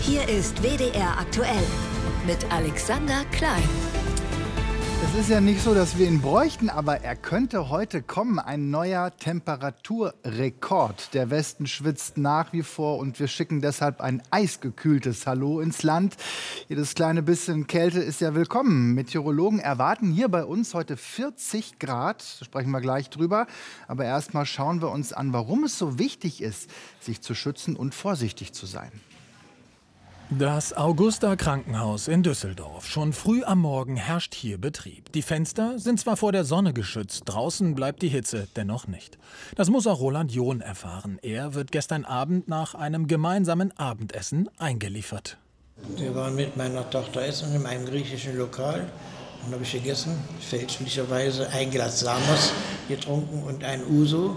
Hier ist WDR aktuell mit Alexander Klein. Es ist ja nicht so, dass wir ihn bräuchten, aber er könnte heute kommen. Ein neuer Temperaturrekord. Der Westen schwitzt nach wie vor und wir schicken deshalb ein eisgekühltes Hallo ins Land. Jedes kleine bisschen Kälte ist ja willkommen. Meteorologen erwarten hier bei uns heute 40 Grad. Da sprechen wir gleich drüber. Aber erstmal schauen wir uns an, warum es so wichtig ist, sich zu schützen und vorsichtig zu sein. Das Augusta-Krankenhaus in Düsseldorf. Schon früh am Morgen herrscht hier Betrieb. Die Fenster sind zwar vor der Sonne geschützt, draußen bleibt die Hitze dennoch nicht. Das muss auch Roland John erfahren. Er wird gestern Abend nach einem gemeinsamen Abendessen eingeliefert. Wir waren mit meiner Tochter essen in einem griechischen Lokal. Dann habe ich gegessen, fälschlicherweise ein Glas Samos getrunken und ein Uso.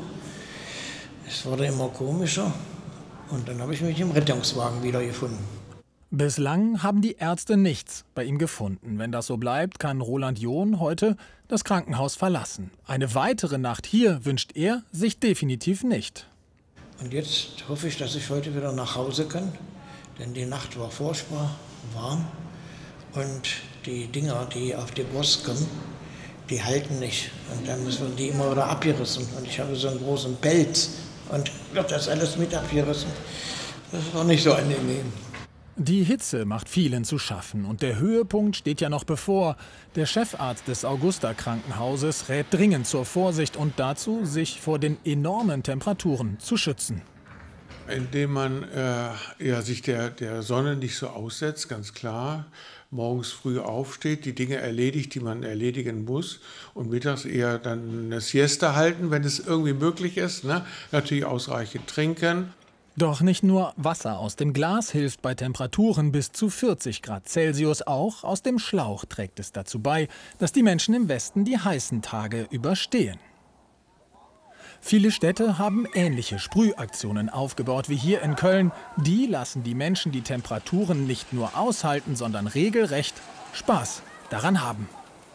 Es wurde immer komischer und dann habe ich mich im Rettungswagen wiedergefunden. Bislang haben die Ärzte nichts bei ihm gefunden. Wenn das so bleibt, kann Roland John heute das Krankenhaus verlassen. Eine weitere Nacht hier wünscht er sich definitiv nicht. Und jetzt hoffe ich, dass ich heute wieder nach Hause kann, denn die Nacht war furchtbar warm und die Dinger, die auf die Brust kommen, die halten nicht. Und dann müssen die immer wieder abgerissen. Und ich habe so einen großen Pelz und wird das alles mit abgerissen. Das ist auch nicht so angenehm. Die Hitze macht vielen zu schaffen und der Höhepunkt steht ja noch bevor. Der Chefarzt des Augusta-Krankenhauses rät dringend zur Vorsicht und dazu, sich vor den enormen Temperaturen zu schützen. Indem man sich der Sonne nicht so aussetzt, ganz klar. Morgens früh aufsteht, die Dinge erledigt, die man erledigen muss. Und mittags eher dann eine Siesta halten, wenn es irgendwie möglich ist. Ne? Natürlich ausreichend trinken. Doch nicht nur Wasser aus dem Glas hilft bei Temperaturen bis zu 40 Grad Celsius. Auch aus dem Schlauch trägt es dazu bei, dass die Menschen im Westen die heißen Tage überstehen. Viele Städte haben ähnliche Sprühaktionen aufgebaut wie hier in Köln. Die lassen die Menschen die Temperaturen nicht nur aushalten, sondern regelrecht Spaß daran haben.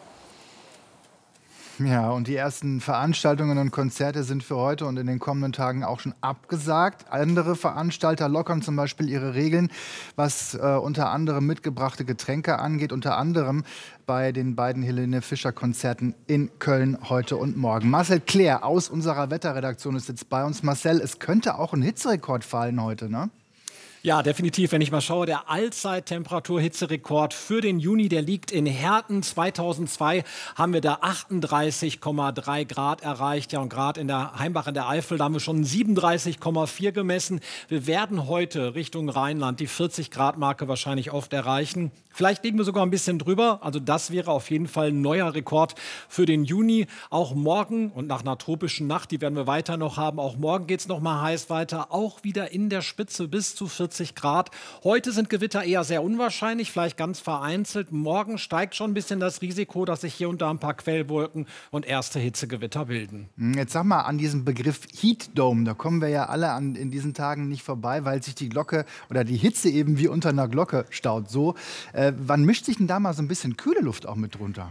Ja, und die ersten Veranstaltungen und Konzerte sind für heute und in den kommenden Tagen auch schon abgesagt. Andere Veranstalter lockern zum Beispiel ihre Regeln, was unter anderem mitgebrachte Getränke angeht. Unter anderem bei den beiden Helene Fischer-Konzerten in Köln heute und morgen. Marcel Claire aus unserer Wetterredaktion ist jetzt bei uns. Marcel, es könnte auch ein Hitzerekord fallen heute, ne? Ja, definitiv. Wenn ich mal schaue, der Allzeit-Temperatur-Hitzerekord für den Juni, der liegt in Herten. 2002 haben wir da 38,3 Grad erreicht. Ja, und gerade in der Heimbach in der Eifel, da haben wir schon 37,4 gemessen. Wir werden heute Richtung Rheinland die 40-Grad-Marke wahrscheinlich oft erreichen. Vielleicht liegen wir sogar ein bisschen drüber. Also das wäre auf jeden Fall ein neuer Rekord für den Juni. Auch morgen und nach einer tropischen Nacht, die werden wir weiter noch haben. Auch morgen geht es noch mal heiß weiter. Auch wieder in der Spitze bis zu 40 Grad. Heute sind Gewitter eher sehr unwahrscheinlich, vielleicht ganz vereinzelt. Morgen steigt schon ein bisschen das Risiko, dass sich hier und da ein paar Quellwolken und erste Hitzegewitter bilden. Jetzt sag mal, an diesem Begriff Heat Dome, da kommen wir ja alle in diesen Tagen nicht vorbei, weil sich die Glocke oder die Hitze eben wie unter einer Glocke staut. So, wann mischt sich denn da mal so ein bisschen kühle Luft auch mit drunter?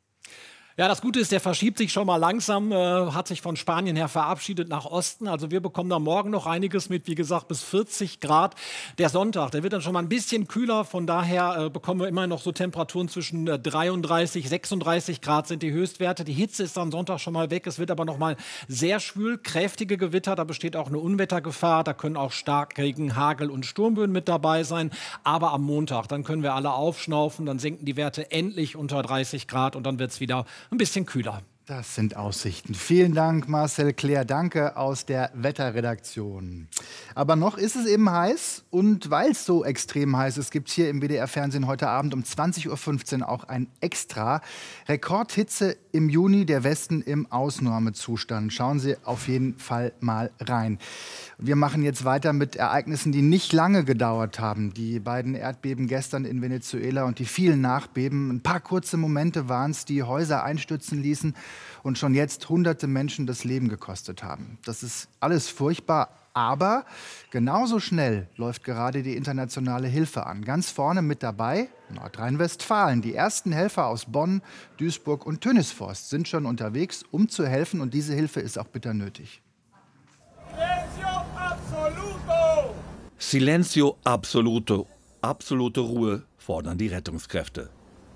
Ja, das Gute ist, der verschiebt sich schon mal langsam, hat sich von Spanien her verabschiedet nach Osten. Also wir bekommen da morgen noch einiges mit, wie gesagt, bis 40 Grad. Der Sonntag, der wird dann schon mal ein bisschen kühler. Von daher bekommen wir immer noch so Temperaturen zwischen 33, 36 Grad sind die Höchstwerte. Die Hitze ist dann Sonntag schon mal weg. Es wird aber noch mal sehr schwül, kräftige Gewitter. Da besteht auch eine Unwettergefahr. Da können auch Starkregen, Hagel und Sturmböen mit dabei sein. Aber am Montag, dann können wir alle aufschnaufen. Dann sinken die Werte endlich unter 30 Grad und dann wird es wieder ein bisschen kühler. Das sind Aussichten. Vielen Dank, Marcel Claire. Danke aus der Wetterredaktion. Aber noch ist es eben heiß. Und weil es so extrem heiß ist, gibt es hier im WDR-Fernsehen heute Abend um 20:15 Uhr auch ein Extra. Rekordhitze im Juni, der Westen im Ausnahmezustand. Schauen Sie auf jeden Fall mal rein. Wir machen jetzt weiter mit Ereignissen, die nicht lange gedauert haben. Die beiden Erdbeben gestern in Venezuela und die vielen Nachbeben. Ein paar kurze Momente waren es, die Häuser einstürzen ließen und schon jetzt hunderte Menschen das Leben gekostet haben. Das ist alles furchtbar, aber genauso schnell läuft gerade die internationale Hilfe an. Ganz vorne mit dabei Nordrhein-Westfalen. Die ersten Helfer aus Bonn, Duisburg und Tönisvorst sind schon unterwegs, um zu helfen. Und diese Hilfe ist auch bitter nötig. Silencio absoluto. Absolute Ruhe fordern die Rettungskräfte.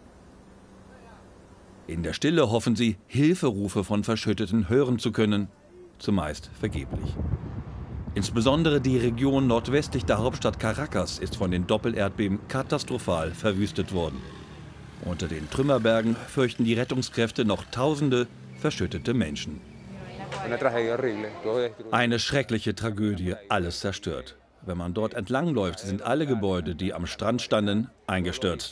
In der Stille hoffen sie, Hilferufe von Verschütteten hören zu können, zumeist vergeblich. Insbesondere die Region nordwestlich der Hauptstadt Caracas ist von den Doppelerdbeben katastrophal verwüstet worden. Unter den Trümmerbergen fürchten die Rettungskräfte noch Tausende verschüttete Menschen. Eine schreckliche Tragödie, alles zerstört. Wenn man dort entlangläuft, sind alle Gebäude, die am Strand standen, eingestürzt.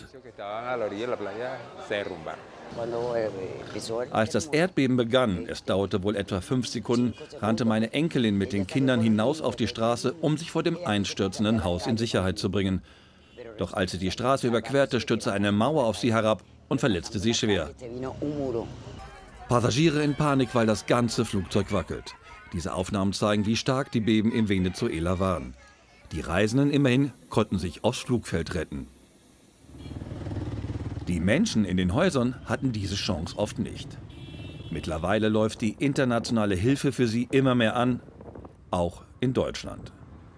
Als das Erdbeben begann, es dauerte wohl etwa 5 Sekunden, rannte meine Enkelin mit den Kindern hinaus auf die Straße, um sich vor dem einstürzenden Haus in Sicherheit zu bringen. Doch als sie die Straße überquerte, stürzte eine Mauer auf sie herab und verletzte sie schwer. Passagiere in Panik, weil das ganze Flugzeug wackelt. Diese Aufnahmen zeigen, wie stark die Beben in Venezuela waren. Die Reisenden immerhin konnten sich aufs Flugfeld retten. Die Menschen in den Häusern hatten diese Chance oft nicht. Mittlerweile läuft die internationale Hilfe für sie immer mehr an, auch in Deutschland.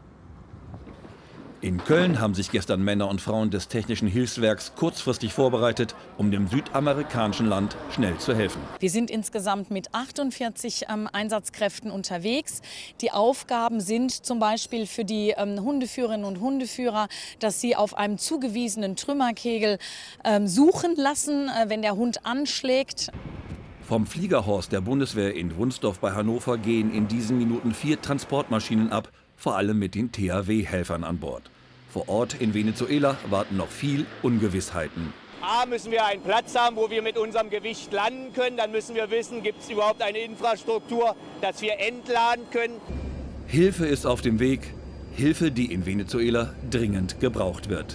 In Köln haben sich gestern Männer und Frauen des Technischen Hilfswerks kurzfristig vorbereitet, um dem südamerikanischen Land schnell zu helfen. Wir sind insgesamt mit 48 Einsatzkräften unterwegs. Die Aufgaben sind zum Beispiel für die Hundeführerinnen und Hundeführer, dass sie auf einem zugewiesenen Trümmerkegel suchen lassen, wenn der Hund anschlägt. Vom Fliegerhorst der Bundeswehr in Wunsdorf bei Hannover gehen in diesen Minuten 4 Transportmaschinen ab, vor allem mit den THW-Helfern an Bord. Vor Ort in Venezuela warten noch viel Ungewissheiten. A, müssen wir einen Platz haben, wo wir mit unserem Gewicht landen können. Dann müssen wir wissen, gibt es überhaupt eine Infrastruktur, dass wir entladen können. Hilfe ist auf dem Weg. Hilfe, die in Venezuela dringend gebraucht wird.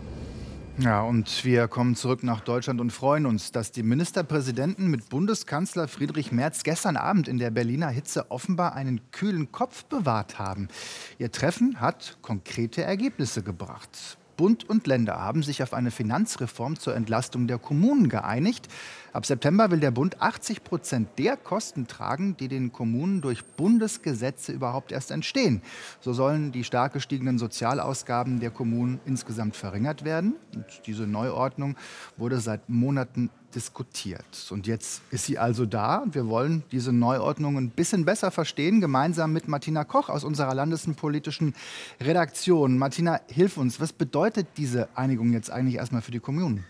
Ja, und wir kommen zurück nach Deutschland und freuen uns, dass die Ministerpräsidenten mit Bundeskanzler Friedrich Merz gestern Abend in der Berliner Hitze offenbar einen kühlen Kopf bewahrt haben. Ihr Treffen hat konkrete Ergebnisse gebracht. Bund und Länder haben sich auf eine Finanzreform zur Entlastung der Kommunen geeinigt. Ab September will der Bund 80% der Kosten tragen, die den Kommunen durch Bundesgesetze überhaupt erst entstehen. So sollen die stark gestiegenen Sozialausgaben der Kommunen insgesamt verringert werden. Und diese Neuordnung wurde seit Monaten diskutiert. Und jetzt ist sie also da. Und wir wollen diese Neuordnung ein bisschen besser verstehen, gemeinsam mit Martina Koch aus unserer landespolitischen Redaktion. Martina, hilf uns. Was bedeutet diese Einigung jetzt eigentlich erstmal für die Kommunen?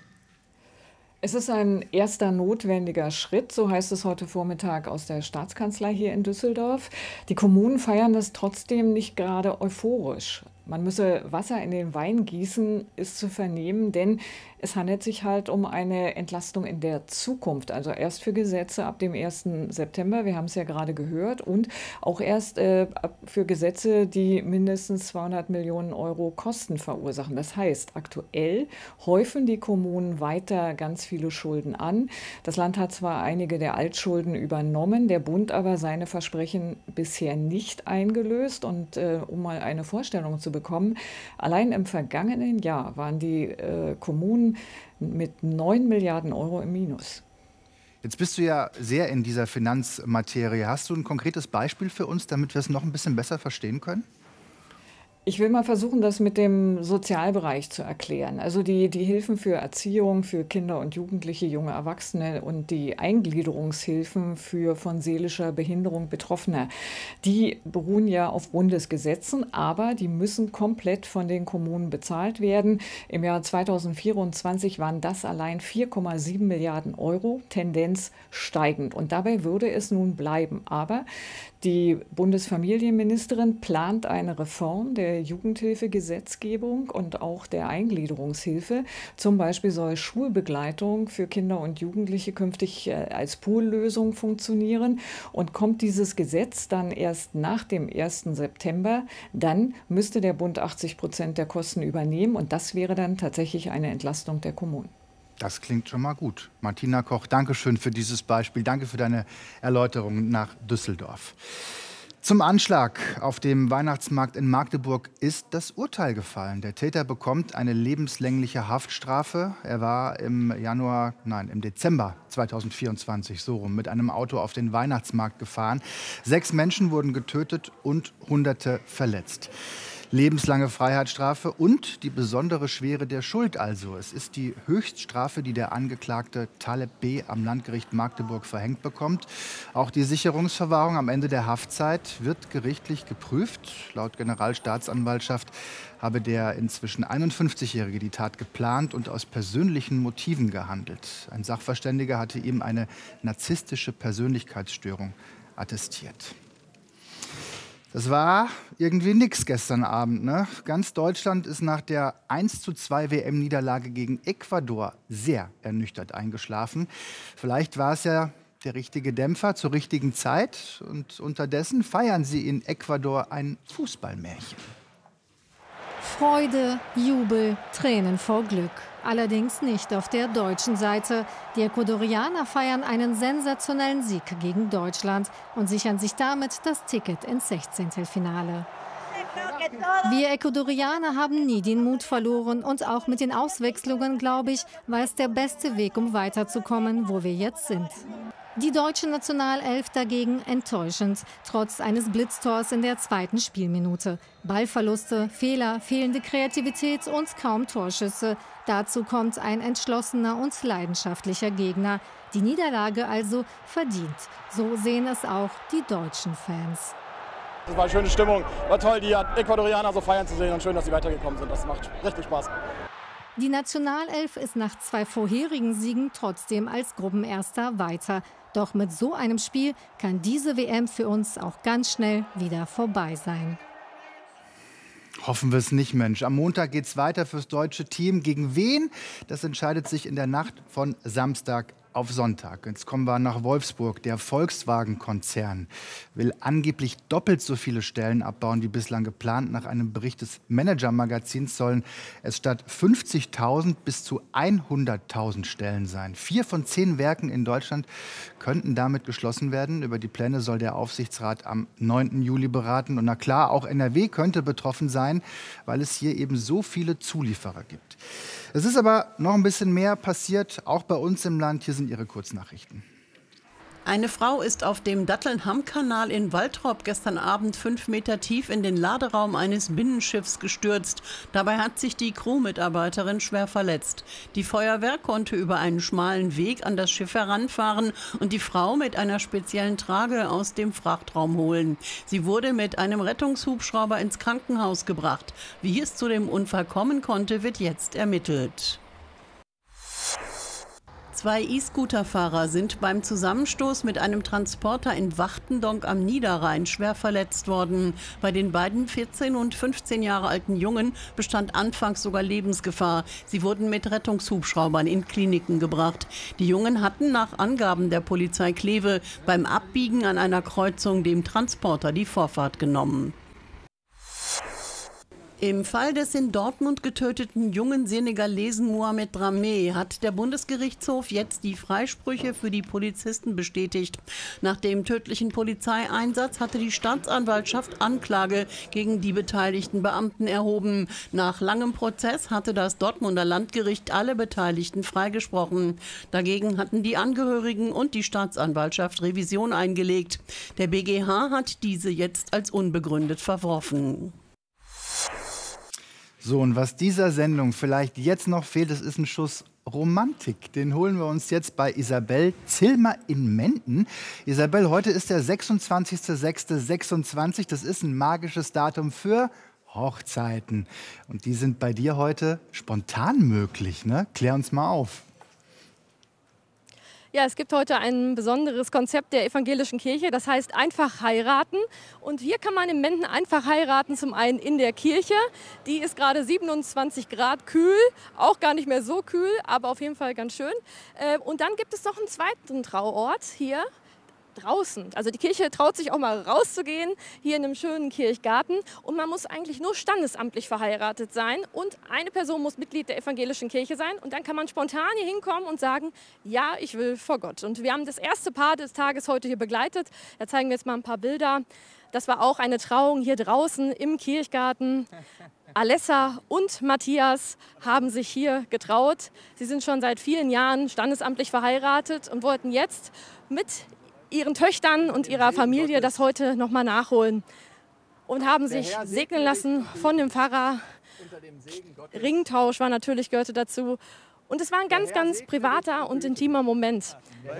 Es ist ein erster notwendiger Schritt, so heißt es heute Vormittag aus der Staatskanzlei hier in Düsseldorf. Die Kommunen feiern das trotzdem nicht gerade euphorisch. Man müsse Wasser in den Wein gießen, ist zu vernehmen, denn es handelt sich halt um eine Entlastung in der Zukunft. Also erst für Gesetze ab dem 1. September, wir haben es ja gerade gehört, und auch erst für Gesetze, die mindestens 200 Millionen Euro Kosten verursachen. Das heißt, aktuell häufen die Kommunen weiter ganz viele Schulden an. Das Land hat zwar einige der Altschulden übernommen, der Bund aber seine Versprechen bisher nicht eingelöst. Und um mal eine Vorstellung zu bekommen, allein im vergangenen Jahr waren die Kommunen mit 9 Milliarden Euro im Minus. Jetzt bist du ja sehr in dieser Finanzmaterie. Hast du ein konkretes Beispiel für uns, damit wir es noch ein bisschen besser verstehen können? Ich will mal versuchen, das mit dem Sozialbereich zu erklären. Also die Hilfen für Erziehung, für Kinder und Jugendliche, junge Erwachsene und die Eingliederungshilfen für von seelischer Behinderung Betroffene, die beruhen ja auf Bundesgesetzen, aber die müssen komplett von den Kommunen bezahlt werden. Im Jahr 2024 waren das allein 4,7 Milliarden Euro, Tendenz steigend. Und dabei würde es nun bleiben. Aber die Bundesfamilienministerin plant eine Reform der Jugendhilfegesetzgebung und auch der Eingliederungshilfe. Zum Beispiel soll Schulbegleitung für Kinder und Jugendliche künftig als Poollösung funktionieren. Und kommt dieses Gesetz dann erst nach dem 1. September, dann müsste der Bund 80% der Kosten übernehmen. Und das wäre dann tatsächlich eine Entlastung der Kommunen. Das klingt schon mal gut. Martina Koch, danke schön für dieses Beispiel. Danke für deine Erläuterung nach Düsseldorf. Zum Anschlag auf dem Weihnachtsmarkt in Magdeburg ist das Urteil gefallen. Der Täter bekommt eine lebenslängliche Haftstrafe. Er war im Dezember 2024 so rum mit einem Auto auf den Weihnachtsmarkt gefahren. 6 Menschen wurden getötet und Hunderte verletzt. Lebenslange Freiheitsstrafe und die besondere Schwere der Schuld also. Es ist die Höchststrafe, die der Angeklagte Taleb B. am Landgericht Magdeburg verhängt bekommt. Auch die Sicherungsverwahrung am Ende der Haftzeit wird gerichtlich geprüft. Laut Generalstaatsanwaltschaft habe der inzwischen 51-Jährige die Tat geplant und aus persönlichen Motiven gehandelt. Ein Sachverständiger hatte ihm eine narzisstische Persönlichkeitsstörung attestiert. Das war irgendwie nix gestern Abend, ne? Ganz Deutschland ist nach der 1:2 WM-Niederlage gegen Ecuador sehr ernüchtert eingeschlafen. Vielleicht war es ja der richtige Dämpfer zur richtigen Zeit. Und unterdessen feiern sie in Ecuador ein Fußballmärchen. Freude, Jubel, Tränen vor Glück. Allerdings nicht auf der deutschen Seite. Die Ecuadorianer feiern einen sensationellen Sieg gegen Deutschland und sichern sich damit das Ticket ins 16. Wir Ecuadorianer haben nie den Mut verloren und auch mit den Auswechslungen, glaube ich, war es der beste Weg, um weiterzukommen, wo wir jetzt sind. Die deutsche Nationalelf dagegen enttäuschend, trotz eines Blitztors in der 2. Spielminute. Ballverluste, Fehler, fehlende Kreativität und kaum Torschüsse. Dazu kommt ein entschlossener und leidenschaftlicher Gegner. Die Niederlage also verdient. So sehen es auch die deutschen Fans. Es war eine schöne Stimmung, war toll, die Ecuadorianer so feiern zu sehen und schön, dass sie weitergekommen sind. Das macht richtig Spaß. Die Nationalelf ist nach 2 vorherigen Siegen trotzdem als Gruppenerster weiter. Doch mit so einem Spiel kann diese WM für uns auch ganz schnell wieder vorbei sein. Hoffen wir es nicht, Mensch. Am Montag geht es weiter fürs deutsche Team. Gegen wen? Das entscheidet sich in der Nacht von Samstag auf Sonntag. Jetzt kommen wir nach Wolfsburg. Der Volkswagen-Konzern will angeblich doppelt so viele Stellen abbauen wie bislang geplant. Nach einem Bericht des Manager-Magazins sollen es statt 50.000 bis zu 100.000 Stellen sein. 4 von 10 Werken in Deutschland könnten damit geschlossen werden. Über die Pläne soll der Aufsichtsrat am 9. Juli beraten. Und na klar, auch NRW könnte betroffen sein, weil es hier eben so viele Zulieferer gibt. Es ist aber noch ein bisschen mehr passiert, auch bei uns im Land. Hier sind Ihre Kurznachrichten. Eine Frau ist auf dem Datteln-Hamm-Kanal in Waltrop gestern Abend 5 Meter tief in den Laderaum eines Binnenschiffs gestürzt. Dabei hat sich die Crewmitarbeiterin schwer verletzt. Die Feuerwehr konnte über einen schmalen Weg an das Schiff heranfahren und die Frau mit einer speziellen Trage aus dem Frachtraum holen. Sie wurde mit einem Rettungshubschrauber ins Krankenhaus gebracht. Wie es zu dem Unfall kommen konnte, wird jetzt ermittelt. 2 E-Scooter-Fahrer sind beim Zusammenstoß mit einem Transporter in Wachtendonk am Niederrhein schwer verletzt worden. Bei den beiden 14 und 15 Jahre alten Jungen bestand anfangs sogar Lebensgefahr. Sie wurden mit Rettungshubschraubern in Kliniken gebracht. Die Jungen hatten nach Angaben der Polizei Kleve beim Abbiegen an einer Kreuzung dem Transporter die Vorfahrt genommen. Im Fall des in Dortmund getöteten jungen Senegalesen Mohamed Dramé hat der Bundesgerichtshof jetzt die Freisprüche für die Polizisten bestätigt. Nach dem tödlichen Polizeieinsatz hatte die Staatsanwaltschaft Anklage gegen die beteiligten Beamten erhoben. Nach langem Prozess hatte das Dortmunder Landgericht alle Beteiligten freigesprochen. Dagegen hatten die Angehörigen und die Staatsanwaltschaft Revision eingelegt. Der BGH hat diese jetzt als unbegründet verworfen. So, und was dieser Sendung vielleicht jetzt noch fehlt, das ist ein Schuss Romantik. Den holen wir uns jetzt bei Isabel Zillmer in Menden. Isabel, heute ist der 26.06.26. Das ist ein magisches Datum für Hochzeiten. Und die sind bei dir heute spontan möglich, ne? Klär uns mal auf. Ja, es gibt heute ein besonderes Konzept der evangelischen Kirche, das heißt einfach heiraten. Und hier kann man in Menden einfach heiraten, zum einen in der Kirche. Die ist gerade 27 Grad kühl, auch gar nicht mehr so kühl, aber auf jeden Fall ganz schön. Und dann gibt es noch einen zweiten Trauort hier draußen. Also die Kirche traut sich auch mal rauszugehen, hier in einem schönen Kirchgarten. Und man muss eigentlich nur standesamtlich verheiratet sein und eine Person muss Mitglied der evangelischen Kirche sein. Und dann kann man spontan hier hinkommen und sagen, ja, ich will vor Gott. Und wir haben das erste Paar des Tages heute hier begleitet. Da zeigen wir jetzt mal ein paar Bilder. Das war auch eine Trauung hier draußen im Kirchgarten. Alessa und Matthias haben sich hier getraut. Sie sind schon seit vielen Jahren standesamtlich verheiratet und wollten jetzt mit ihren Töchtern und ihrer Familie das heute noch mal nachholen. und haben sich segnen lassen von dem Pfarrer. Ringtausch war natürlich, gehörte dazu. Und es war ein ganz, ganz privater und intimer Moment.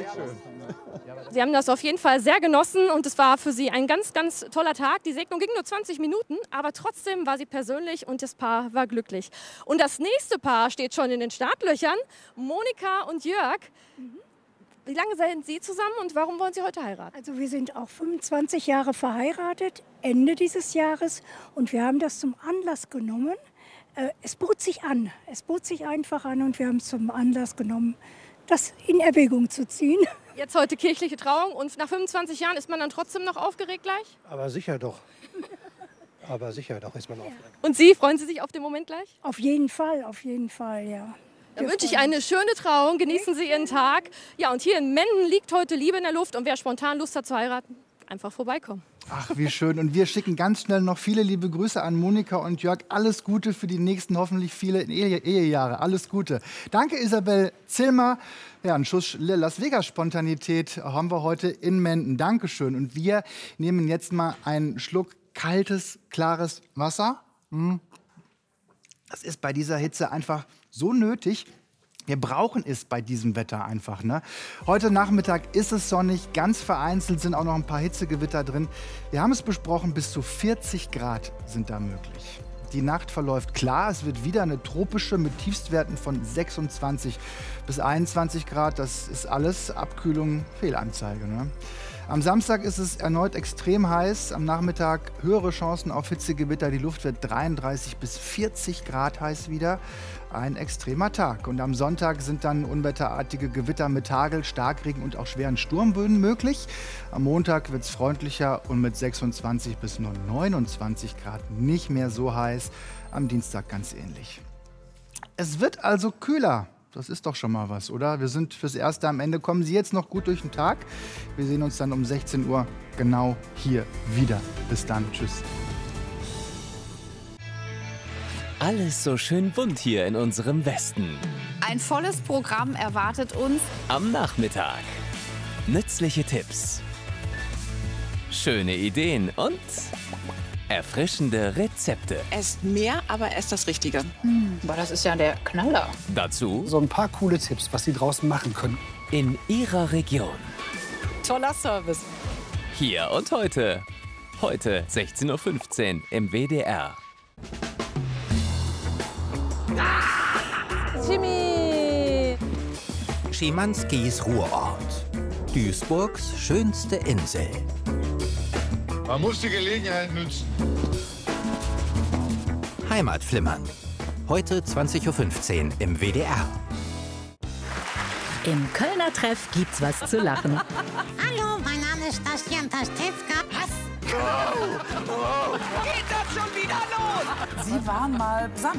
Sie haben das auf jeden Fall sehr genossen und es war für sie ein ganz, ganz toller Tag. Die Segnung ging nur 20 Minuten, aber trotzdem war sie persönlich und das Paar war glücklich. Und das nächste Paar steht schon in den Startlöchern, Monika und Jörg. Wie lange sind Sie zusammen und warum wollen Sie heute heiraten? Also wir sind auch 25 Jahre verheiratet, Ende dieses Jahres. Und wir haben das zum Anlass genommen. Es bot sich an. Es bot sich einfach an und wir haben es zum Anlass genommen, das in Erwägung zu ziehen. Jetzt heute kirchliche Trauung und nach 25 Jahren ist man dann trotzdem noch aufgeregt gleich? Aber sicher doch. Aber sicher doch ist man aufgeregt. Und Sie, freuen Sie sich auf den Moment gleich? Auf jeden Fall, ja. Dann wünsche ich eine schöne Trauung, genießen Sie Ihren Tag. Ja, und hier in Menden liegt heute Liebe in der Luft und wer spontan Lust hat zu heiraten, einfach vorbeikommen. Ach, wie schön. Und wir schicken ganz schnell noch viele liebe Grüße an Monika und Jörg. Alles Gute für die nächsten hoffentlich viele Ehejahre. Alles Gute. Danke, Isabel Zillmer. Ja, einen Schuss Las Vegas-Spontanität haben wir heute in Menden. Dankeschön. Und wir nehmen jetzt mal einen Schluck kaltes, klares Wasser. Das ist bei dieser Hitze einfach so nötig. Wir brauchen es bei diesem Wetter einfach. Ne? Heute Nachmittag ist es sonnig, ganz vereinzelt sind auch noch ein paar Hitzegewitter drin. Wir haben es besprochen, bis zu 40 Grad sind da möglich. Die Nacht verläuft klar, es wird wieder eine tropische mit Tiefstwerten von 26 bis 21 Grad. Das ist alles Abkühlung, Fehlanzeige. Ne? Am Samstag ist es erneut extrem heiß. Am Nachmittag höhere Chancen auf Hitzegewitter. Die Luft wird 33 bis 40 Grad heiß wieder. Ein extremer Tag. Und am Sonntag sind dann unwetterartige Gewitter mit Hagel, Starkregen und auch schweren Sturmböen möglich. Am Montag wird es freundlicher und mit 26 bis nur 29 Grad nicht mehr so heiß. Am Dienstag ganz ähnlich. Es wird also kühler. Das ist doch schon mal was, oder? Wir sind fürs Erste am Ende. Kommen Sie jetzt noch gut durch den Tag. Wir sehen uns dann um 16 Uhr genau hier wieder. Bis dann. Tschüss. Alles so schön bunt hier in unserem Westen. Ein volles Programm erwartet uns am Nachmittag. Nützliche Tipps, schöne Ideen und erfrischende Rezepte. Esst mehr, aber esst das Richtige. Boah, das ist ja der Knaller. Dazu so ein paar coole Tipps, was Sie draußen machen können. In Ihrer Region. Toller Service. Hier und heute. Heute 16:15 Uhr im WDR. Jimmy! Schimanskis Ruhrort. Duisburgs schönste Insel. Man muss die Gelegenheit nutzen. Heimatflimmern. Heute 20:15 Uhr im WDR. Im Kölner Treff gibt's was zu lachen. Hallo, mein Name ist Bastian Pastewka. Was? Geht das schon wieder los? Sie waren mal Sand.